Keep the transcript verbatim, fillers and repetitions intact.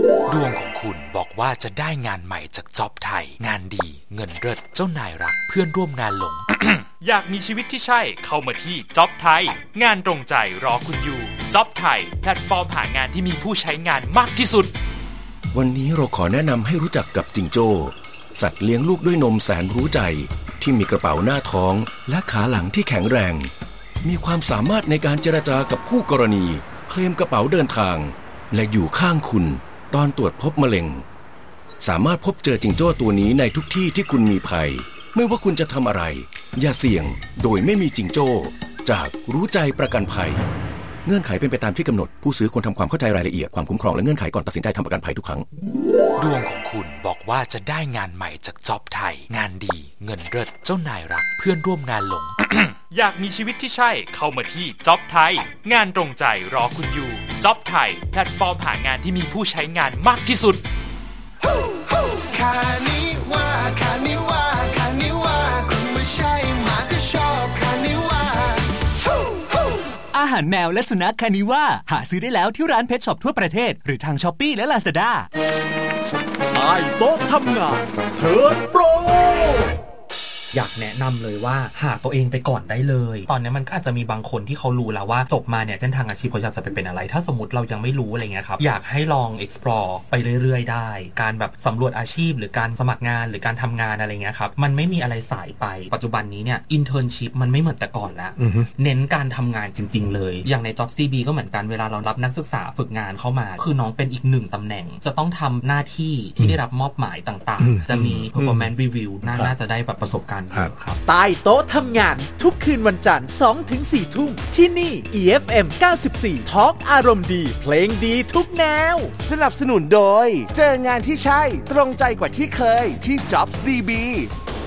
ดวงของคุณบอกว่าจะได้งานใหม่จากจ็อบไทยงานดีเงินเลิศเจ้านายรักเพื่อนร่วมงานหลง อยากมีชีวิตที่ใช่เข้ามาที่จ็อบไทยงานตรงใจรอคุณอยู่จ็อบไทยแพลตฟอร์มหางานที่มีผู้ใช้งานมากที่สุดวันนี้เราขอแนะนำให้รู้จักกับจิงโจ้สัตว์เลี้ยงลูกด้วยนมแสนรู้ใจที่มีกระเป๋าหน้าท้องและขาหลังที่แข็งแรงมีความสามารถในการเจรจากับคู่กรณีเคลมกระเป๋าเดินทางและอยู่ข้างคุณตอนตรวจพบมะเร็งสามารถพบเจอจิงโจ้ตัวนี้ในทุกที่ที่คุณมีภัยไม่ว่าคุณจะทำอะไรอย่าเสี่ยงโดยไม่มีจิงโจ้จากรู้ใจประกันภัยเงื่อนไขเป็นไปตามที่กำหนดผู้ซื้อควรทำความเข้าใจรายละเอียดความคุ้มครองและเงื่อนไขก่อนตัดสินใจทำประกันภัยทุกครั้งดวงของคุณบอกว่าจะได้งานใหม่จากจ็อบไทยงานดีเงินเลิศเจ้านายรักเพื่อนร่วมงานหลง อยากมีชีวิตที่ใช่เข้ามาที่จ็อบไทยงานตรงใจรอคุณอยู่จ็อบไทยแพลตฟอร์มหางานที่มีผู้ใช้งานมากที่สุดคานิว่าคานิว่าคานิว่าคุณไม่ใช่หมาก็ชอบคานิว่าอาหารแมวและสุนัขคานิว่าหาซื้อได้แล้วที่ร้านเพชช็อปทั่วประเทศหรือทาง Shopee และ Lazada ใต้โต๊ะทำงานเทิร์นโปรอยากแนะนำเลยว่าหาตัวเองไปก่อนได้เลยตอนนี้มันก็อาจจะมีบางคนที่เขารู้แล้วว่าจบมาเนี่ยเส้นทางอาชีพเขาอยากจะไปเป็นอะไรถ้าสมมติเรายังไม่รู้อะไรเงี้ยครับอยากให้ลอง explore ไปเรื่อยๆได้การแบบสำรวจอาชีพหรือการสมัครงานหรือการทำงานอะไรเงี้ยครับมันไม่มีอะไรสายไปปัจจุบันนี้เนี่ย internship มันไม่เหมือนแต่ก่อนแล้ว uh-huh. เน้นการทำงานจริงๆเลยอย่างใน Jobs ดี บี ก็เหมือนกันเวลาเรารับนักศึกษาฝึกงานเข้ามาคือน้องเป็นอีกหนึ่งตำแหน่งจะต้องทำหน้าที่ที่ได้รับมอบหมายต่างๆจะมี performance review น่าจะได้แบบประสบการณ์ครับใต้โต๊ะทำงานทุกคืนวันจันทร์ สองถึงสี่ ทุ่มที่นี่ อี เอฟ เอ็ม เก้าสิบสี่ Talk อารมณ์ดีเพลงดีทุกแนวสนับสนุนโดยเจองานที่ใช่ตรงใจกว่าที่เคยที่ Jobs ดี บี